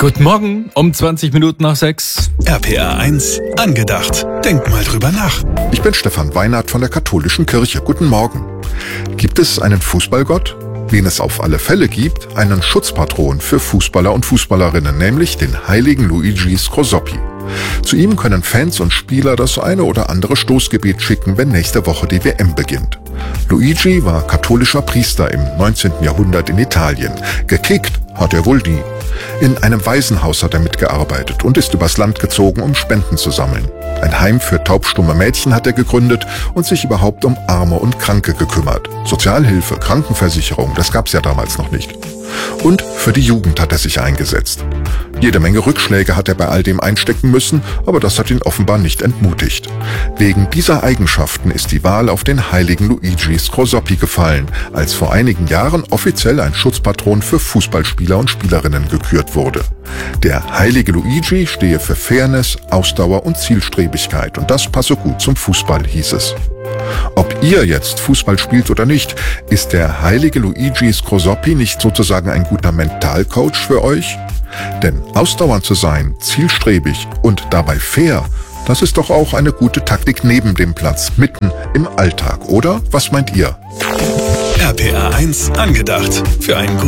Guten Morgen, um 20 Minuten nach 6. RPR 1 angedacht. Denk mal drüber nach. Ich bin Stefan Weinert von der Katholischen Kirche. Guten Morgen. Gibt es einen Fußballgott? Wen es auf alle Fälle gibt, einen Schutzpatron für Fußballer und Fußballerinnen, nämlich den heiligen Luigi Scrosoppi. Zu ihm können Fans und Spieler das eine oder andere Stoßgebet schicken, wenn nächste Woche die WM beginnt. Luigi war katholischer Priester im 19. Jahrhundert in Italien. Gekickt hat er wohl nie. In einem Waisenhaus hat er mitgearbeitet und ist übers Land gezogen, um Spenden zu sammeln. Ein Heim für taubstumme Mädchen hat er gegründet und sich überhaupt um Arme und Kranke gekümmert. Sozialhilfe, Krankenversicherung, das gab's ja damals noch nicht. Und für die Jugend hat er sich eingesetzt. Jede Menge Rückschläge hat er bei all dem einstecken müssen, aber das hat ihn offenbar nicht entmutigt. Wegen dieser Eigenschaften ist die Wahl auf den heiligen Luigi Scrosoppi gefallen, als vor einigen Jahren offiziell ein Schutzpatron für Fußballspieler und Spielerinnen gekürt wurde. Der heilige Luigi stehe für Fairness, Ausdauer und Zielstrebigkeit und das passe gut zum Fußball, hieß es. Ob ihr jetzt Fußball spielt oder nicht, ist der heilige Luigi Scrosoppi nicht sozusagen ein guter Mentalcoach für euch? Denn ausdauernd zu sein, zielstrebig und dabei fair, das ist doch auch eine gute Taktik neben dem Platz, mitten im Alltag, oder? Was meint ihr? RPR 1 angedacht. Für einen